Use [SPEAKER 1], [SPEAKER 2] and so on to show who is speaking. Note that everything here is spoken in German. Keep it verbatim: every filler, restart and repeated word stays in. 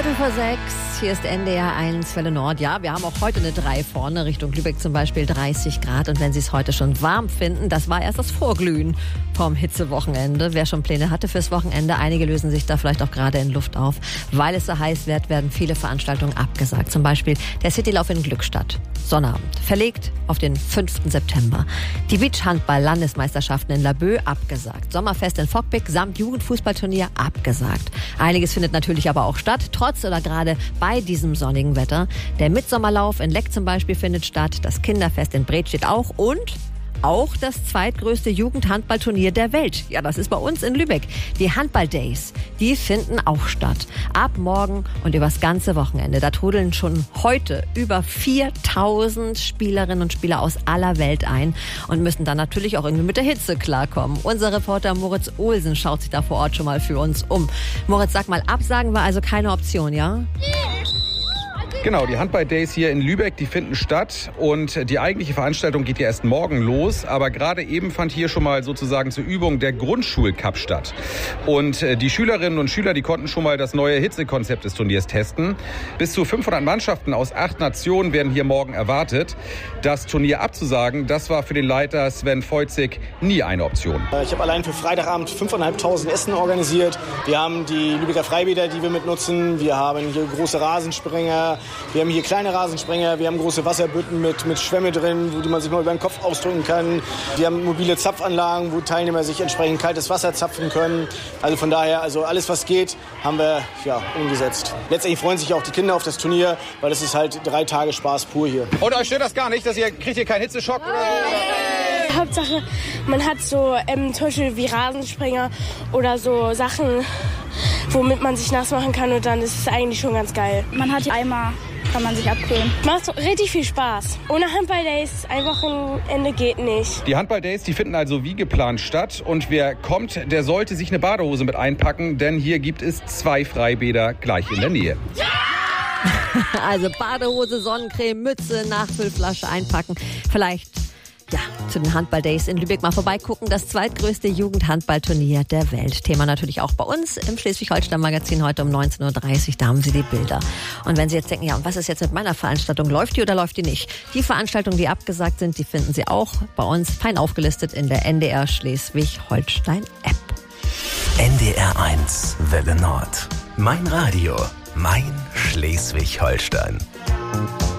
[SPEAKER 1] Viertel vor sechs, hier ist N D R eins Welle Nord. Ja, wir haben auch heute eine drei vorne, Richtung Lübeck zum Beispiel dreißig Grad. Und wenn Sie es heute schon warm finden, das war erst das Vorglühen vom Hitzewochenende. Wer schon Pläne hatte fürs Wochenende, einige lösen sich da vielleicht auch gerade in Luft auf. Weil es so heiß wird, werden viele Veranstaltungen abgesagt. Zum Beispiel der Citylauf in Glückstadt. Sonnabend. Verlegt auf den fünften September. Die Beachhandball-Landesmeisterschaften in Laboe abgesagt. Sommerfest in Fockbek samt Jugendfußballturnier abgesagt. Einiges findet natürlich aber auch statt, trotz oder gerade bei diesem sonnigen Wetter. Der Mitsommerlauf in Leck zum Beispiel findet statt. Das Kinderfest in Bredstedt auch und auch das zweitgrößte Jugendhandballturnier der Welt. Ja, das ist bei uns in Lübeck. Die Handball-Days, die finden auch statt. Ab morgen und übers ganze Wochenende. Da trudeln schon heute über viertausend Spielerinnen und Spieler aus aller Welt ein und müssen dann natürlich auch irgendwie mit der Hitze klarkommen. Unser Reporter Moritz Olsen schaut sich da vor Ort schon mal für uns um. Moritz, sag mal, absagen war also keine Option, ja?
[SPEAKER 2] Genau, die Handball-Days hier in Lübeck, die finden statt und die eigentliche Veranstaltung geht ja erst morgen los, aber gerade eben fand hier schon mal sozusagen zur Übung der Grundschulcup statt. Und die Schülerinnen und Schüler, die konnten schon mal das neue Hitzekonzept des Turniers testen. Bis zu fünfhundert Mannschaften aus acht Nationen werden hier morgen erwartet. Das Turnier abzusagen, das war für den Leiter Sven Feuzig nie eine Option.
[SPEAKER 3] Ich habe allein für Freitagabend fünftausendfünfhundert Essen organisiert. Wir haben die Lübecker Freibäder, die wir mitnutzen. Wir haben hier große Rasensprenger. Wir haben hier kleine Rasensprenger, wir haben große Wasserbütten mit, mit Schwämme drin, wo die man sich mal über den Kopf ausdrücken kann. Wir haben mobile Zapfanlagen, wo Teilnehmer sich entsprechend kaltes Wasser zapfen können. Also von daher, also alles was geht, haben wir ja, umgesetzt. Letztendlich freuen sich auch die Kinder auf das Turnier, weil das ist halt drei Tage Spaß pur hier.
[SPEAKER 2] Und euch stört das gar nicht, dass ihr kriegt ihr keinen Hitzeschock oder so?
[SPEAKER 4] Hauptsache, man hat so ähm, zum Beispiel wie Rasensprenger oder so Sachen, womit man sich nass machen kann und dann ist es eigentlich schon ganz geil.
[SPEAKER 5] Man hat Eimer, kann man sich abkühlen.
[SPEAKER 4] Macht richtig viel Spaß. Ohne Handball-Days ein Wochenende geht nicht.
[SPEAKER 2] Die Handball-Days, die finden also wie geplant statt und wer kommt, der sollte sich eine Badehose mit einpacken, denn hier gibt es zwei Freibäder gleich in der Nähe.
[SPEAKER 1] Ja! Also Badehose, Sonnencreme, Mütze, Nachfüllflasche einpacken. Vielleicht ja, zu den Handball-Days in Lübeck mal vorbeigucken. Das zweitgrößte Jugendhandballturnier der Welt. Thema natürlich auch bei uns im Schleswig-Holstein-Magazin heute um neunzehn Uhr dreißig. Da haben Sie die Bilder. Und wenn Sie jetzt denken, ja, und was ist jetzt mit meiner Veranstaltung? Läuft die oder läuft die nicht? Die Veranstaltungen, die abgesagt sind, die finden Sie auch bei uns fein aufgelistet in der N D R Schleswig-Holstein-App.
[SPEAKER 6] N D R eins Welle Nord. Mein Radio. Mein Schleswig-Holstein.